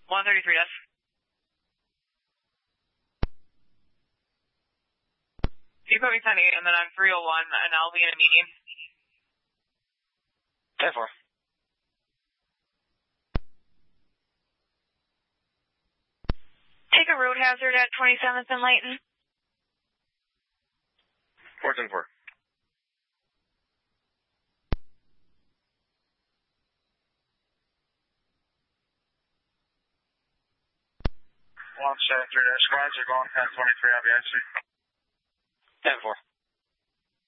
133 F. You put me 10-8, and then I'm 301, and I'll be in a meeting. 10-4. Take a road hazard at 27th and Layton. 410-4. Squads are going past 23 on the exit. 10-4.